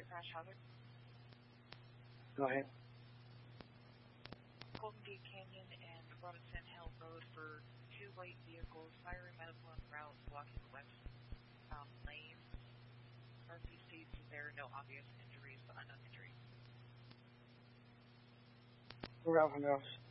crash hazard. Go ahead. Golden Gate Canyon and Robinson Hill Road for 2 white vehicles, fire and medical en route, blocking the west lane. RP states that there are no obvious injuries, but unknown injuries. We're out from the office.